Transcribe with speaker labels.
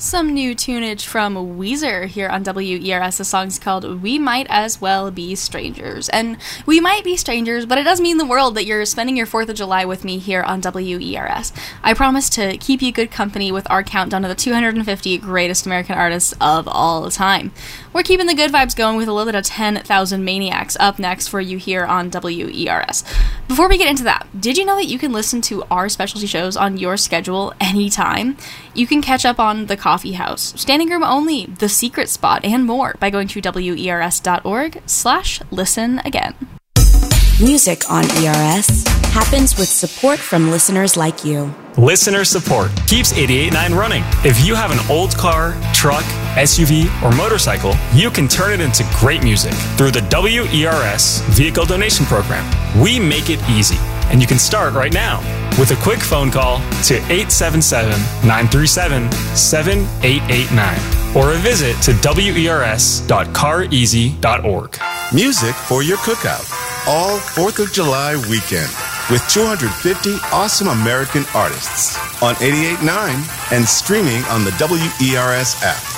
Speaker 1: Some new tunage from Weezer here on WERS. The song's called We Might As Well Be Strangers. And we might be strangers, but it does mean the world that you're spending your 4th of July with me here on WERS. I promise to keep you good company with our countdown of the 250 greatest American artists of all time. We're keeping the good vibes going with a little bit of 10,000 Maniacs up next for you here on WERS. Before we get into that, did you know that you can listen to our specialty shows on your schedule anytime? You can catch up on The Coffee House, Standing Room Only, The Secret Spot, and more by going to wers.org/listen again.
Speaker 2: Music on ERS happens with support from listeners like you.
Speaker 3: Listener support keeps 88.9 running. If you have an old car, truck, SUV, or motorcycle, you can turn it into great music through the WERS Vehicle Donation Program. We make it easy, and you can start right now with a quick phone call to 877-937-7889 or a visit to wers.careasy.org.
Speaker 4: Music for your cookout all 4th of July weekend with 250 awesome American artists on 88.9 and streaming on the WERS app.